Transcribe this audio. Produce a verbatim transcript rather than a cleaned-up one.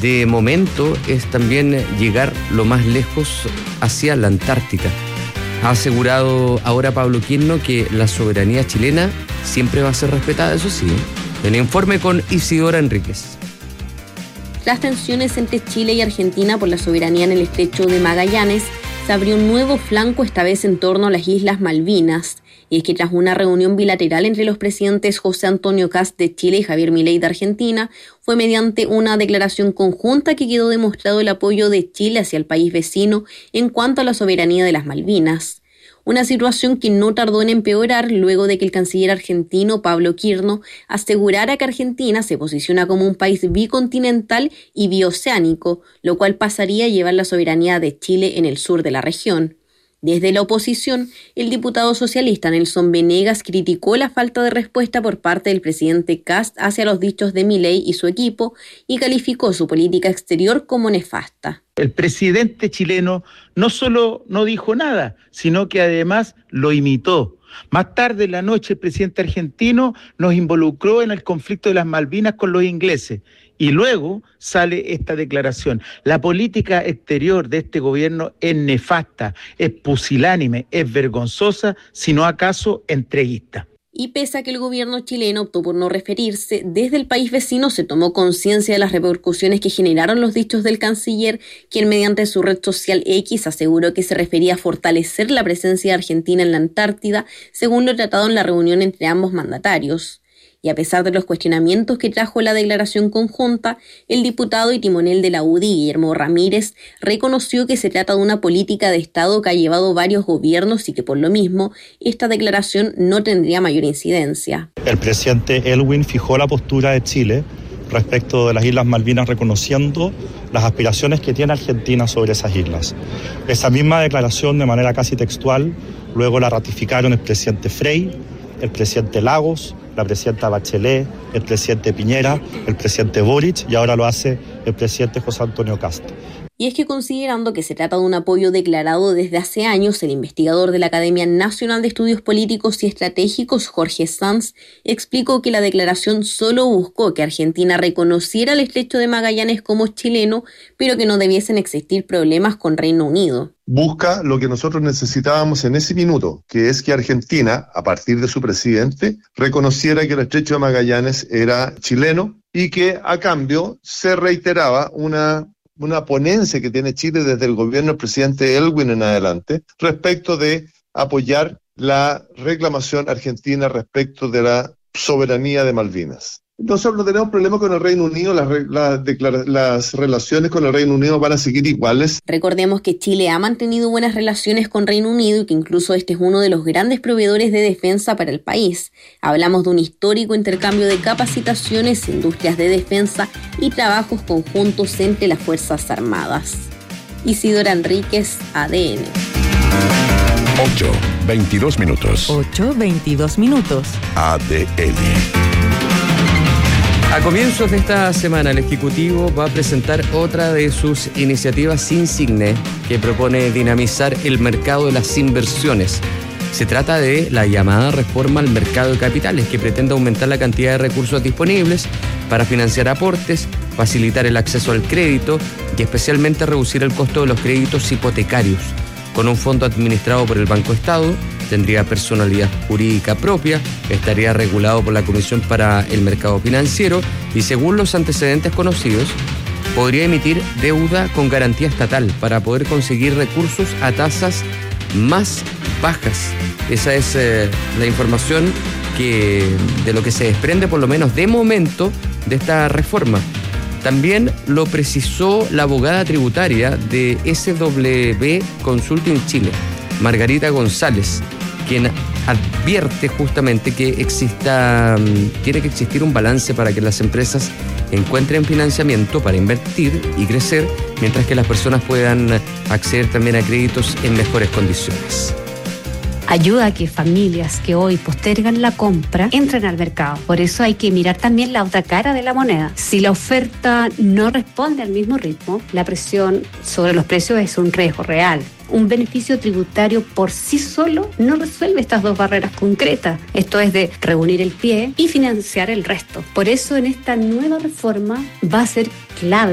de momento es también llegar lo más lejos hacia la Antártica. Ha asegurado ahora Pablo Quirno que la soberanía chilena siempre va a ser respetada, eso sí. El informe con Isidora Enríquez. Las tensiones entre Chile y Argentina por la soberanía en el estrecho de Magallanes se abrió un nuevo flanco, esta vez en torno a las Islas Malvinas. Y es que tras una reunión bilateral entre los presidentes José Antonio Kast de Chile y Javier Milei de Argentina, fue mediante una declaración conjunta que quedó demostrado el apoyo de Chile hacia el país vecino en cuanto a la soberanía de las Malvinas. Una situación que no tardó en empeorar luego de que el canciller argentino Pablo Quirno asegurara que Argentina se posiciona como un país bicontinental y bioceánico, lo cual pasaría a llevar la soberanía de Chile en el sur de la región. Desde la oposición, el diputado socialista Nelson Venegas criticó la falta de respuesta por parte del presidente Kast hacia los dichos de Milei y su equipo y calificó su política exterior como nefasta. El presidente chileno no solo no dijo nada, sino que además lo imitó. Más tarde en la noche el presidente argentino nos involucró en el conflicto de las Malvinas con los ingleses. Y luego sale esta declaración. La política exterior de este gobierno es nefasta, es pusilánime, es vergonzosa, si no acaso entreguista. Y pese a que el gobierno chileno optó por no referirse, desde el país vecino se tomó conciencia de las repercusiones que generaron los dichos del canciller, quien mediante su red social X aseguró que se refería a fortalecer la presencia de Argentina en la Antártida, según lo tratado en la reunión entre ambos mandatarios. Y a pesar de los cuestionamientos que trajo la declaración conjunta, el diputado y timonel de la U D I, Guillermo Ramírez, reconoció que se trata de una política de Estado que ha llevado varios gobiernos y que por lo mismo esta declaración no tendría mayor incidencia. El presidente Elwin fijó la postura de Chile respecto de las Islas Malvinas, reconociendo las aspiraciones que tiene Argentina sobre esas islas. Esa misma declaración, de manera casi textual, luego la ratificaron el presidente Frei, el presidente Lagos, la presidenta Bachelet, el presidente Piñera, el presidente Boric y ahora lo hace el presidente José Antonio Kast. Y es que considerando que se trata de un apoyo declarado desde hace años, el investigador de la Academia Nacional de Estudios Políticos y Estratégicos, Jorge Sanz, explicó que la declaración solo buscó que Argentina reconociera el estrecho de Magallanes como chileno, pero que no debiesen existir problemas con Reino Unido. Busca lo que nosotros necesitábamos en ese minuto, que es que Argentina, a partir de su presidente, reconociera que el estrecho de Magallanes era chileno y que a cambio se reiteraba una una ponencia que tiene Chile desde el gobierno del presidente Elwin en adelante respecto de apoyar la reclamación argentina respecto de la soberanía de Malvinas. Nosotros no tenemos problema con el Reino Unido, las, las, declara- las relaciones con el Reino Unido van a seguir iguales. Recordemos que Chile ha mantenido buenas relaciones con Reino Unido y que incluso este es uno de los grandes proveedores de defensa para el país. Hablamos de un histórico intercambio de capacitaciones, industrias de defensa y trabajos conjuntos entre las Fuerzas Armadas. Isidora Enríquez, A D N. ocho, veintidós minutos. ocho, veintidós minutos. A D N. A comienzos de esta semana, el Ejecutivo va a presentar otra de sus iniciativas insigne que propone dinamizar el mercado de las inversiones. Se trata de la llamada reforma al mercado de capitales, que pretende aumentar la cantidad de recursos disponibles para financiar aportes, facilitar el acceso al crédito y especialmente reducir el costo de los créditos hipotecarios. Con un fondo administrado por el Banco Estado, tendría personalidad jurídica propia, estaría regulado por la Comisión para el Mercado Financiero y, según los antecedentes conocidos, podría emitir deuda con garantía estatal para poder conseguir recursos a tasas más bajas. Esa es eh, la información que, de lo que se desprende, por lo menos de momento, de esta reforma. También lo precisó la abogada tributaria de S W Consulting Chile, Margarita González, quien advierte justamente que exista, tiene que existir un balance para que las empresas encuentren financiamiento para invertir y crecer, mientras que las personas puedan acceder también a créditos en mejores condiciones. Ayuda a que familias que hoy postergan la compra entren al mercado. Por eso hay que mirar también la otra cara de la moneda. Si la oferta no responde al mismo ritmo, la presión sobre los precios es un riesgo real. Un beneficio tributario por sí solo no resuelve estas dos barreras concretas. Esto es de reunir el pie y financiar el resto. Por eso en esta nueva reforma va a ser clave